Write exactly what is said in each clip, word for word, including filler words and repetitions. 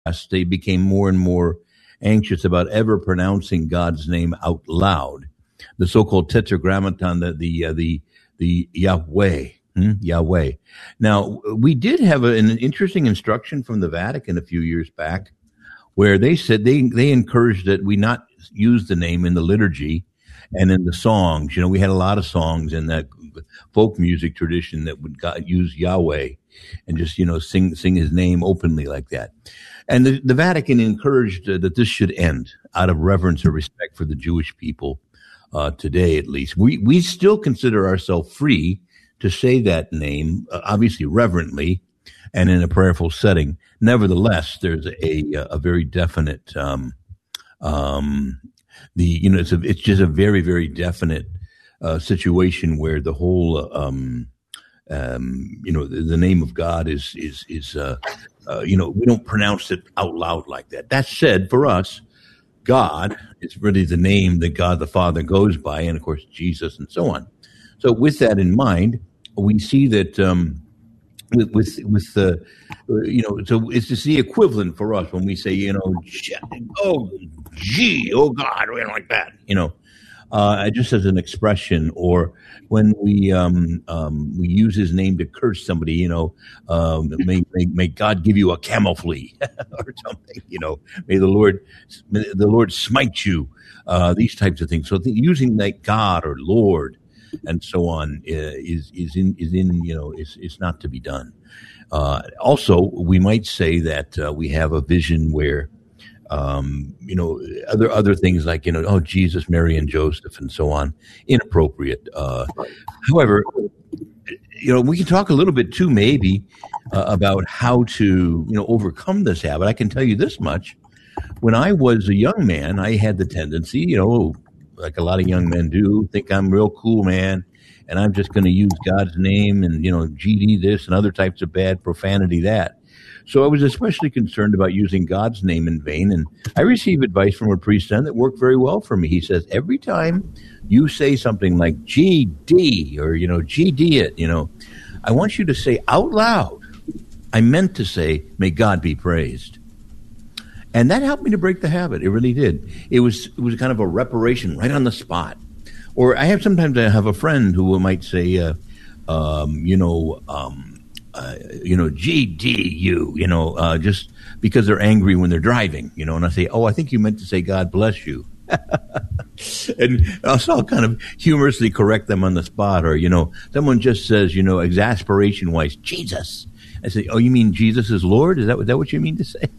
they became more and more anxious about ever pronouncing God's name out loud. The so-called tetragrammaton, the the uh, the, the Yahweh, hmm? Yahweh. Now, we did have a, an interesting instruction from the Vatican a few years back, where they said they they encouraged that we not use the name in the liturgy and in the songs. You know, we had a lot of songs in that folk music tradition that would use Yahweh and just, you know, sing sing his name openly like that. And the, the Vatican encouraged uh, that this should end out of reverence or respect for the Jewish people uh, today, at least. We we still consider ourselves free to say that name, uh, obviously reverently and in a prayerful setting. Nevertheless, there's a a very definite, um, um, the you know, it's a, it's just a very very definite uh, situation where the whole, uh, um, um, you know, the, the name of God is is is, uh, uh, you know, we don't pronounce it out loud like that. That said, for us, God is really the name that God the Father goes by, and of course Jesus and so on. So, with that in mind, we see that. Um, With with with the, uh, you know, so it's just the equivalent for us when we say, you know, oh gee, oh God, we don't like that, you know, uh, just as an expression, or when we um, um, we use His name to curse somebody, you know, um, may, may may God give you a camel flea or something, you know, may the Lord may the Lord smite you, uh, these types of things. So th- using like God or Lord and so on uh, is is in is in you know is is not to be done. Uh, also, we might say that uh, we have a vision where um, you know other other things like you know oh Jesus, Mary, and Joseph, and so on, inappropriate. Uh, however, you know we can talk a little bit too maybe uh, about how to you know overcome this habit. I can tell you this much: when I was a young man, I had the tendency, you know. like a lot of young men do, think I'm real cool, man, and I'm just going to use God's name and, you know, G D this and other types of bad profanity that. So I was especially concerned about using God's name in vain, and I received advice from a priest then that worked very well for me. He says, every time you say something like G D or, you know, G D it, you know, I want you to say out loud, I meant to say, may God be praised. And that helped me to break the habit. It really did. It was it was kind of a reparation right on the spot. Or I have sometimes I have a friend who might say, uh, um, you know, um, uh, you know, G D you, you know, uh, just because they're angry when they're driving, you know. And I say, oh, I think you meant to say God bless you. And also I'll kind of humorously correct them on the spot. Or, you know, someone just says, you know, exasperation-wise, Jesus. I say, oh, you mean Jesus is Lord? Is that, is that what you mean to say?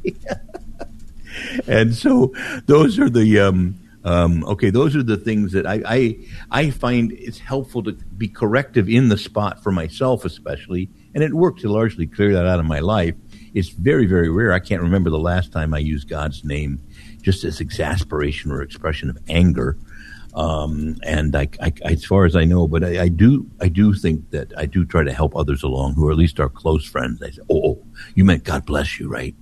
And so those are the um, um, okay. Those are the things that I, I I find it's helpful to be corrective in the spot for myself, especially, and it worked to largely clear that out of my life. It's very very rare. I can't remember the last time I used God's name just as exasperation or expression of anger. Um, and I, I, as far as I know, but I, I do I do think that I do try to help others along who are at least our close friends. I say, oh, you meant God bless you, right?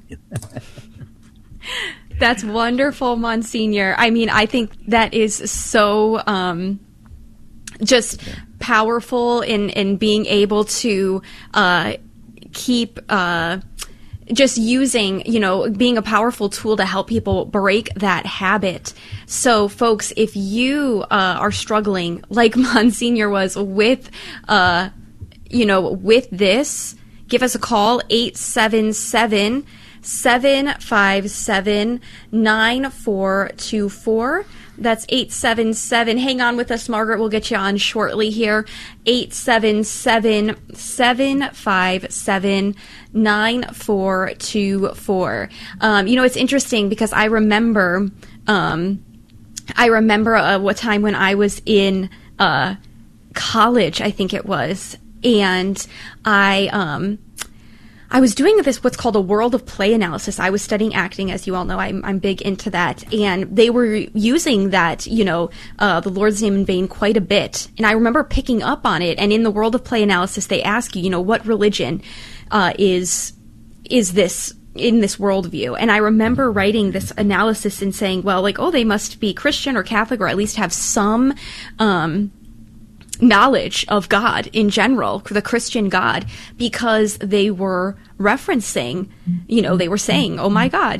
That's wonderful, Monsignor. I mean, I think that is so um, just powerful in, in being able to uh, keep uh, just using, you know, being a powerful tool to help people break that habit. So, folks, if you uh, are struggling, like Monsignor was, with, uh, you know, with this, give us a call, eight seven seven, seven five seven, nine four two four. That's eight seven seven. Hang on with us, Margaret. We'll get you on shortly here. eight seven seven, seven five seven, nine four two four. Um, you know, it's interesting because I remember, um, I remember uh, what time when I was in uh, college, I think it was, and I, um, I was doing this, what's called a world of play analysis. I was studying acting, as you all know. I'm, I'm big into that. And they were using that, you know, uh, the Lord's name in vain quite a bit. And I remember picking up on it. And in the world of play analysis, they ask you, you know, what religion uh, is is this in this worldview? And I remember writing this analysis and saying, well, like, oh, they must be Christian or Catholic, or at least have some um knowledge of God in general, the Christian God, because they were referencing, you know, they were saying, oh my God,